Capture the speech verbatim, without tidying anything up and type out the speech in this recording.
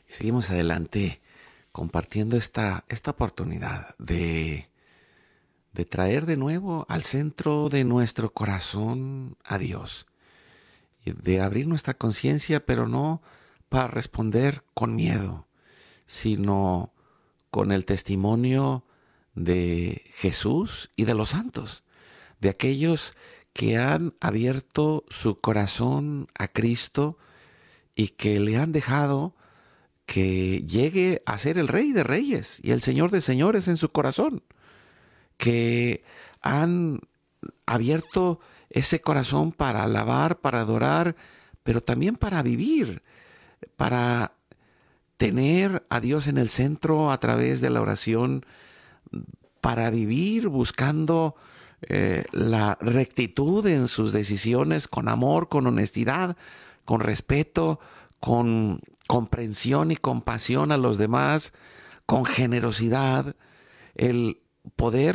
Seguimos adelante compartiendo esta, esta oportunidad de, de traer de nuevo al centro de nuestro corazón a Dios, y de abrir nuestra conciencia, pero no para responder con miedo, sino con el testimonio de Jesús y de los santos, de aquellos que han abierto su corazón a Cristo y que le han dejado que llegue a ser el Rey de Reyes y el Señor de Señores en su corazón, que han abierto ese corazón para alabar, para adorar, pero también para vivir, para tener a Dios en el centro a través de la oración, para vivir buscando eh, la rectitud en sus decisiones, con amor, con honestidad, con respeto, con comprensión y compasión a los demás, con generosidad, el poder